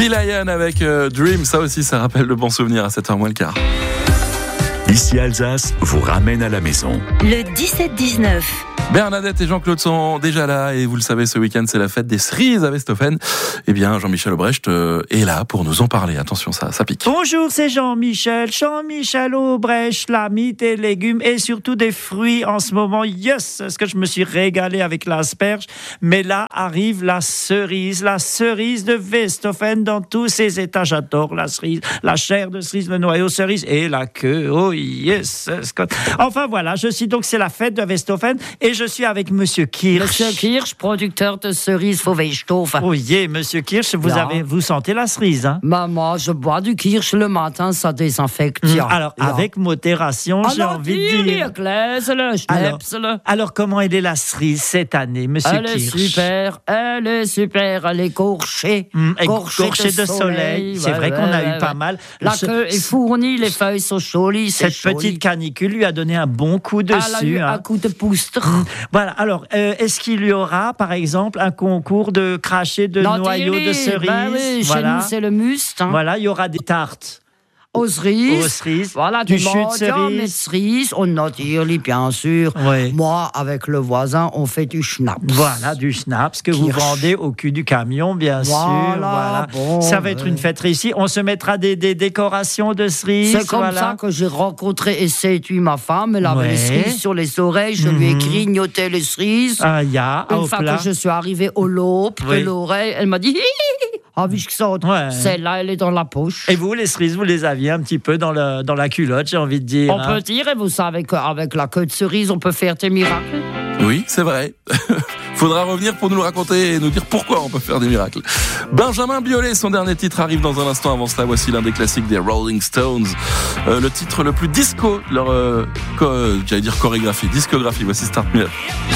P-Lion avec Dream, ça aussi, ça rappelle de bons souvenirs à 7h moins le quart. Ici Alsace vous ramène à la maison. Le 17-19. Bernadette et Jean-Claude sont déjà là et vous le savez, ce week-end c'est la fête des cerises à Westhoffen. Eh bien, Jean-Michel Aubrecht est là pour nous en parler. Attention, ça pique. Bonjour, c'est Jean-Michel Aubrecht, l'ami des légumes et surtout des fruits en ce moment. Yes, est-ce que je me suis régalé avec l'asperge? Mais là arrive la cerise de Westhoffen dans tous ses états. J'adore la cerise, la chair de cerise, le noyau cerise et la queue. Oh yes. Enfin voilà, c'est la fête de Westhoffen et je suis avec Monsieur Kirsch. Monsieur Kirsch, producteur de cerises Fauvestoff. Oh yeah, Monsieur Kirsch, vous sentez la cerise, hein? Maman, je bois du Kirsch le matin, ça désinfecte. Alors, avec modération, j'ai envie de dire. Alors, comment elle est la cerise cette année, Monsieur Kirsch? Elle est super, elle est corchée. Corchée de soleil. C'est vrai qu'on a eu pas mal. La queue est fournie, les feuilles sont jolies. Cette petite canicule lui a donné un bon coup dessus. Elle a eu un coup de poustre. Voilà, alors, est-ce qu'il y aura, par exemple, un concours de cracher de noyaux de cerises? Oui, voilà. Chez nous, c'est le must. Voilà, il y aura des tartes. Aux cerises. Voilà, du jus de cerise. On a tiré, bien sûr. Oui. Moi, avec le voisin, on fait du schnapps. Voilà, du schnapps que vous vendez au cul du camion, bien sûr. Voilà. Bon, ça va être une fête réussie. On se mettra des décorations de cerises. C'est comme ça que j'ai rencontré et séduit ma femme. Elle avait les cerises sur les oreilles. Je lui ai grignoté les cerises. Une fois que je suis arrivé au lobe de l'oreille, elle m'a dit... Celle-là, elle est dans la poche. Et vous, les cerises, vous les aviez un petit peu dans la culotte, j'ai envie de dire. On peut dire, et vous savez qu'avec la queue de cerise, on peut faire des miracles. Oui, c'est vrai. Faudra revenir pour nous le raconter et nous dire pourquoi on peut faire des miracles. Benjamin Biolay, son dernier titre arrive dans un instant. Avant cela, voici l'un des classiques des Rolling Stones. Le titre le plus disco, leur chorégraphie, discographie. Voici Start Me Up.